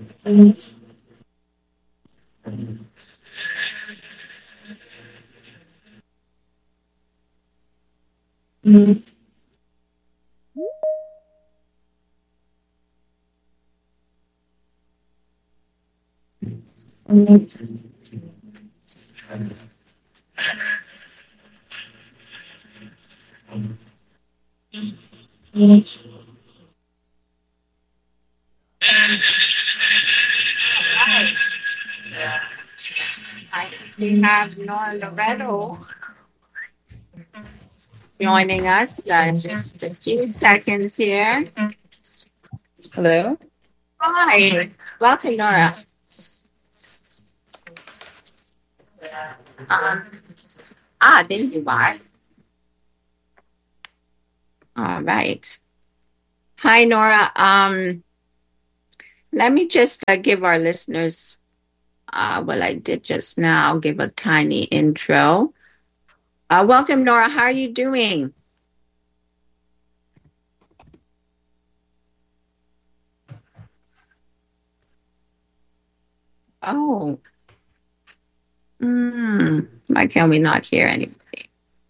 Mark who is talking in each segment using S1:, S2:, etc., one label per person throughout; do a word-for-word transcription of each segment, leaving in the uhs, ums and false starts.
S1: We have Nora Loretto joining us. Uh, just a few seconds here.
S2: Hello.
S1: Hi, welcome, Nora. Um, ah, there you are. All right. Hi, Nora. Um, let me just uh, give our listeners, uh, well, I did just now give a tiny intro. Uh, welcome, Nora. How are you doing? Oh, mm, why can we not hear anybody?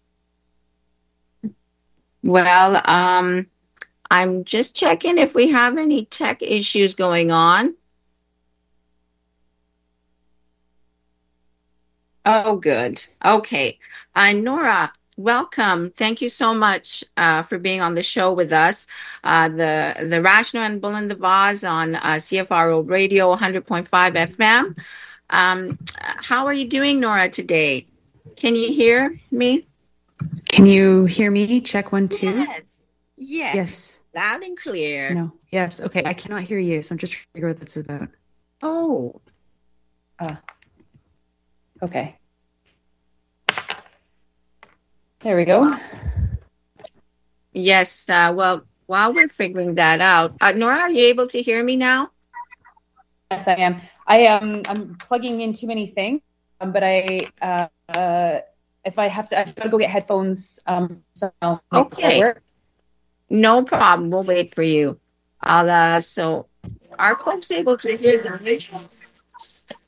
S1: Well, um, I'm just checking if we have any tech issues going on. Oh, good. Okay. Uh, Nora, welcome. Thank you so much uh, for being on the show with us. Uh, the the Rachno and Bullen the Vaz on uh, C F R O Radio one hundred point five F M. Um, how are you doing, Nora, today? Can you hear me?
S2: Can you hear me? Check one, two.
S1: Yes. Yes.
S2: Yes.
S1: Loud and clear.
S2: No. Yes. Okay. I cannot hear you, so I'm just trying to figure out what this is about.
S1: Oh.
S2: Uh, okay. There we go.
S1: Yes. Uh, well, while we're figuring that out, uh, Nora, are you able to hear me now?
S2: Yes, I am. I am. I'm plugging in too many things, um, but I. Uh, uh, if I have to, I've got to go get headphones. Um, someone else makes that
S1: Okay.
S2: work.
S1: No problem. We'll wait for you. I'll, uh, so are folks able to hear the visual?